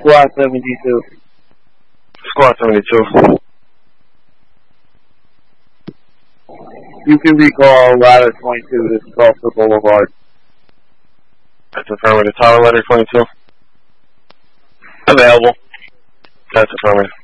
Squad 72. Squad 72. You can recall ladder 22 to Tulsa Boulevard. That's affirmative. Tower letter 22. Available. That's affirmative.